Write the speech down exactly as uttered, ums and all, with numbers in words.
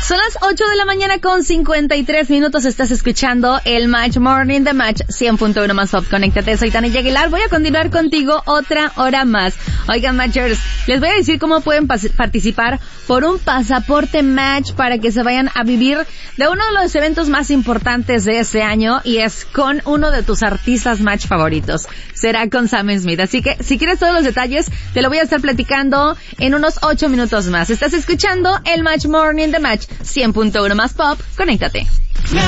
Son las ocho de la mañana con cincuenta y tres minutos. Estás escuchando el Match Morning de Match cien punto uno más Pop. Conéctate, soy Tania Aguilar. Voy a continuar contigo otra hora más. Oigan, Matchers, les voy a decir cómo pueden pas- participar por un pasaporte Match para que se vayan a vivir de uno de los eventos más importantes de este año, y es con uno de tus artistas Match favoritos. Será con Sam Smith. Así que, si quieres todos los detalles, te lo voy a estar platicando en unos ocho minutos más. Estás escuchando el Match Morning de Match cien punto uno más Pop. Conéctate.